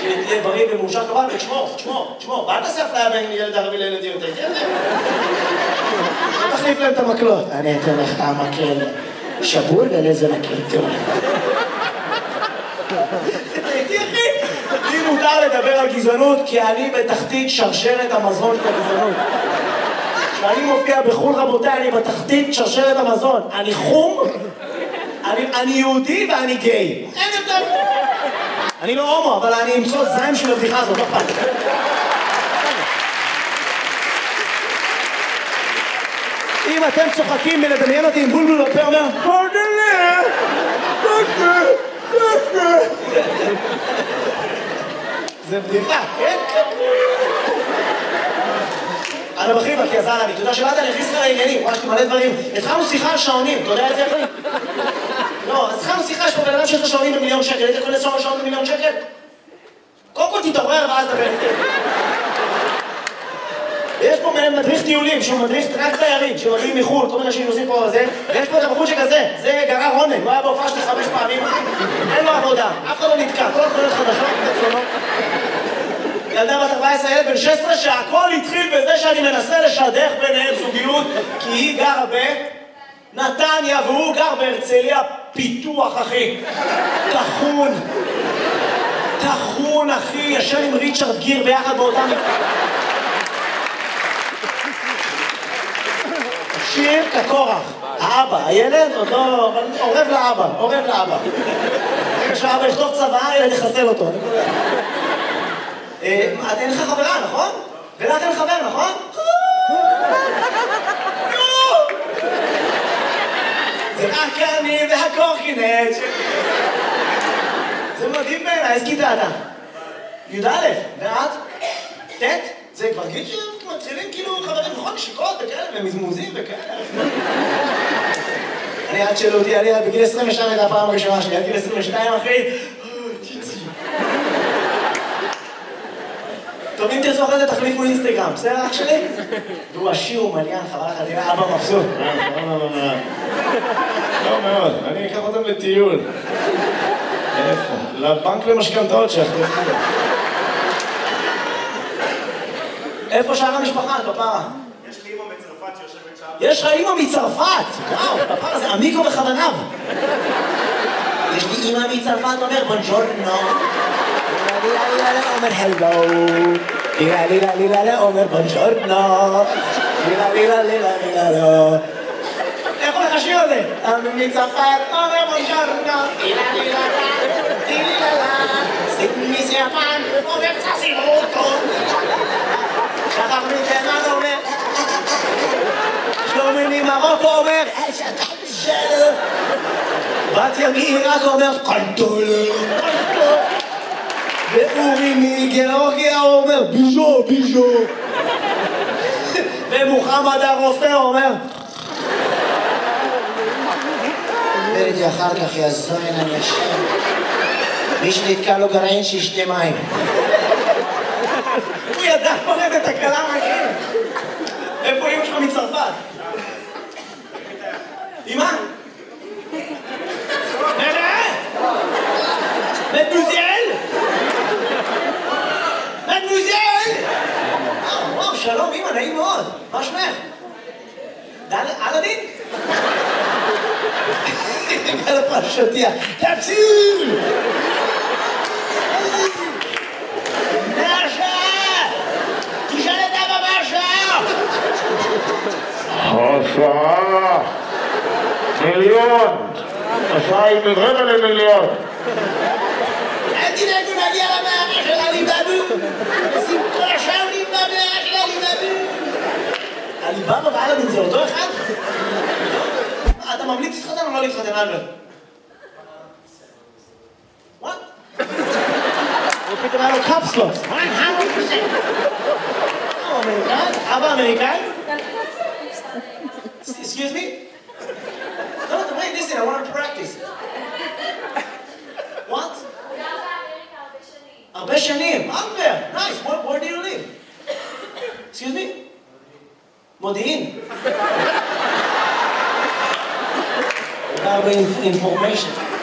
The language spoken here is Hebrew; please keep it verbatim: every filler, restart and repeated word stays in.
שתהיה בריא ומאושר כבל, ותשמור, תשמור, תשמור. מה תעשה אפליה בין ילד ערבי לילדים יותר? תהיה להם. תחליף להם את המקלות. אני אתן לך המקל שבור ולזה מקל טוב. הייתי אחי. לי מותר לדבר על גזענות כי אני בתחתית שרשרת המזון של הגזענות. כשאני מופיע בחול רבותיי, אני בתחתית שרשרת המזון. אני חום, אני, אני יהודי ואני גיי. אין יותר. אני לא הומו, אבל אני אמצוא זין של הבדיחה הזאת, לא פעם. אם אתם צוחקים מלדמיין אותי עם בולבול בפה אומר פרדלה, פרדלה, פרדלה. זה בדיחה, כן? אני בכיר כי עזר לי, אתה יודע שבאת אני הכניס לך לעניינים, ממש מלא דברים. התחלנו שיחה על שעונים, אתה יודע את זה אחי? לא, אז התחלנו שיחה, יש פה בן אדם שיש לו שעונים במיליון שקל, היית קונה שעון במיליון שקל? קודם כל תתעורר ואז דבר. ויש פה מדריך טיולים, שהוא מדריך רק תיירים, שמגיעים מחו"ל, כל מיני אנשים עושים פה זה, ויש פה את הבחור שכזה, זה גרר רונן, הוא היה בהופעה שלי חמש פעמים, אין לו עבודה, אף אחד לא נתקע, כל התחולות חדשות, בצונות. ילדה בת ארבע עשרה, ילד בן שש עשרה, שהכל התחיל בזה שאני מנסה לשדך ביניהם זוגיות, כי היא גרה בנתניה והוא גר בהרצליה פיתוח, אחי. תחון. תחון, אחי, ישן עם ריצ'רד גיר ביחד באותם... שיר כקורח. האבא, הילד עוד לא... עורב לאבא, עורב לאבא. רגע שהאבא יכתוב צבא, ילד יחסל אותו. אין לך חברה, נכון? ולך אין חבר, נכון? זה רק אני והקורקינט. זה מדהים בעיניי, איזה כיתה אתה? י"א, ואת? ט'? זה כבר גיל שמתחילים כאילו חברים, נכון? נשיקות וכאלה, ומזמוזים וכאלה. אני עד שאלו אותי, אני בגיל עשרים ושתיים הייתה הפעם הראשונה שלי, עד גיל עשרים ושתיים אחי. טוב, אם תרצו אחרי זה תחליפו אינסטגרם, בסדר אח שלי? והוא עשיר ומליין, חבל לך, תראה, אבא מבסוט. לא מאוד, אני אקח אותם לטיול. איפה? לבנק למשכנתאות שאחרי. איפה שאר המשפחה, כפרה? יש לי אמא מצרפת שיושבת שם. יש לך אמא מצרפת! וואו, כפרה, זה עמיקו בכוונב. יש לי אמא מצרפת, אומר בונג'ורנו. אומר הלו. לילה לילה לילה אומר בונג'ורנו. לילה לילה לילה לילה. איך הולך השיר הזה? מצרפת אומר בונג'ורנו. לילה לילה לילה לילה. סימיס יפן אומר צסימוטו. שחר מתימן אומר שלומי ממרוקו אומר שלו. בת ימי רק אומר קנטולה. ואורי מגיאורגיה אומר ביז'ו ביז'ו. ומוחמד הרופא אומר וראיתי אחר כך יזוין אנשים מי שנתקע לו גרעין שישתה מים. הוא ידע פורט את הקלה מהכם. איפה אמא שלך מצרפת? אמא? נראה? מדמוזל? מדמוזל? וואו, שלום אמא, נעים מאוד. מה שמך? אלאדין? על הפרשותיה. תציל! השעה מיליון, השעה היא מרבע למיליון. אל תדאגו נגיע למאה של עליבאבו. שים כל השעונים במאה של עליבאבו. עליבאבו ואלאדין זה אותו אחד? אתה ממליץ להתחתן או לא להתחתן אלברט? וואט? הוא פתאום היה לו קפסלוס. אמריקאי? אבא אמריקאי? Excuse me? No, wait, listen, I want to practice. What? הרבה שנים. הרבה. Nice. Where, where do you live? Excuse me? מודיעין. הרבה information.